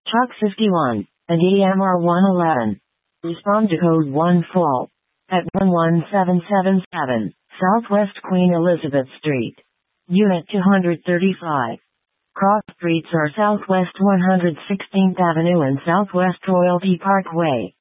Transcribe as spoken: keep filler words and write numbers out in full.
Chalk fifty-one, and E M R one eleven. Respond to code one full at one one seven seven seven, Southwest Queen Elizabeth Street. Unit two thirty-five. Cross streets are Southwest one hundred sixteenth Avenue and Southwest Royalty Parkway.